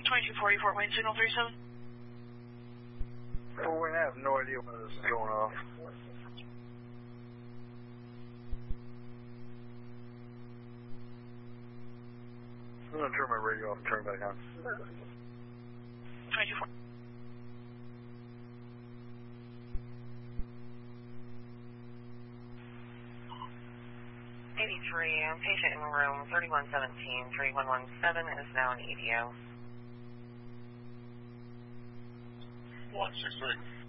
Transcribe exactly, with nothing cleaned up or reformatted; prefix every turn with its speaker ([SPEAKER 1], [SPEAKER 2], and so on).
[SPEAKER 1] twenty-two forty-four, wind signal three seven.
[SPEAKER 2] Well, we have no idea when this is going off. I'm going to turn my radio off and turn it back on.
[SPEAKER 1] twenty-two four.
[SPEAKER 3] eighty-three, patient in room thirty-one seventeen, three one one seven is now in E D O.
[SPEAKER 4] one six three.